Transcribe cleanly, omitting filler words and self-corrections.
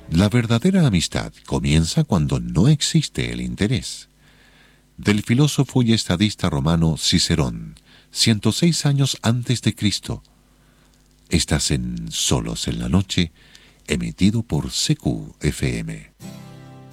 La verdadera amistad comienza cuando no existe el interés. Del filósofo y estadista romano Cicerón, 106 años antes de Cristo. Estás en Solos en la Noche, emitido por CQFM.